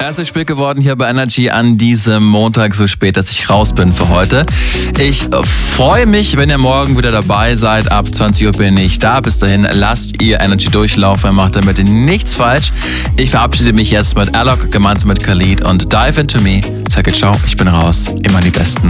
Erstes Spiel geworden hier bei Energy an diesem Montag, so spät, dass ich raus bin für heute. Ich freue mich, wenn ihr morgen wieder dabei seid. Ab 20 Uhr bin ich da. Bis dahin lasst ihr Energy durchlaufen, macht damit nichts falsch. Ich verabschiede mich jetzt mit Alok gemeinsam mit Khalid und Dive Into Me. Sage ciao, ich bin raus. Immer die Besten.